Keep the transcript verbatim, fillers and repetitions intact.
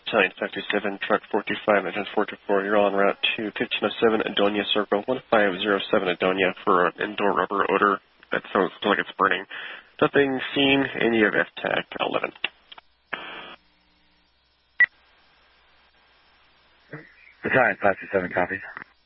Battalion five two seven, Truck four two five, Engine four two four. You're on route to fifteen oh seven Adonia Circle, one five zero seven Adonia for an indoor rubber odor that sounds like it's burning. Nothing seen, and you have F TAC eleven. Battalion five two seven copies.